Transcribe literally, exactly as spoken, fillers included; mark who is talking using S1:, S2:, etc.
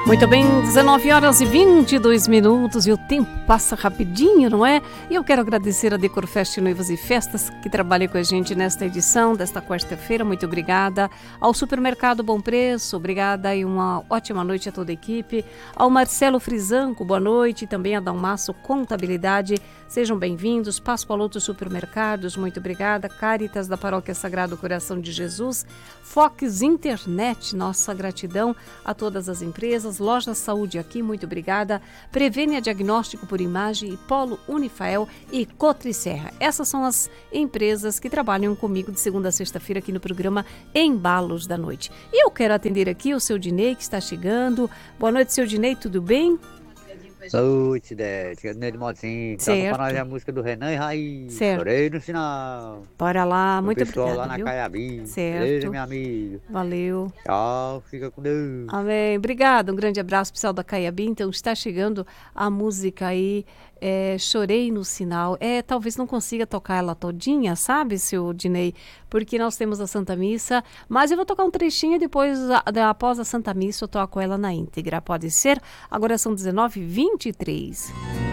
S1: Muito bem, dezenove horas e vinte e dois minutos e o tempo passa rapidinho, não é? E eu quero agradecer a Decorfest Noivas e Festas que trabalha com a gente nesta edição desta quarta-feira. Muito obrigada. Ao Supermercado Bom Preço, obrigada e uma ótima noite a toda a equipe. Ao Marcelo Frisanco, boa noite. E também a Dalmaço Contabilidade. Sejam bem-vindos. Pascoaloto Supermercados, muito obrigada. Caritas da Paróquia Sagrado Coração de Jesus. Fox Internet, nossa gratidão a todas as empresas. Loja Saúde aqui, muito obrigada. Prevênia Diagnóstico por Imagem e Polo Unifael e Cotricerra. Essas são as empresas que trabalham comigo de segunda a sexta-feira aqui no programa Embalos da Noite. E eu quero atender aqui o seu Dinei, que está chegando. Boa noite, seu Dinei, tudo bem?
S2: Saúde, Dete, Dinei de Motinho. Toca pra nós a música do Renan e Raiz.
S1: Certo.
S2: Chorei no sinal.
S1: Bora lá, muito obrigada.
S2: O pessoal lá na
S1: viu?
S2: Caiabi.
S1: Certo.
S2: Beijo, meu amigo.
S1: Valeu.
S2: Tchau, fica com Deus.
S1: Amém. Obrigada. Um grande abraço, pessoal da Caiabi. Então, está chegando a música aí, é, Chorei no Sinal. É, talvez não consiga tocar ela todinha, sabe, seu Dinei? Porque nós temos a Santa Missa, mas eu vou tocar um trechinho e depois, a, após a Santa Missa, eu toco ela na íntegra. Pode ser? Agora são dezenove e vinte e três.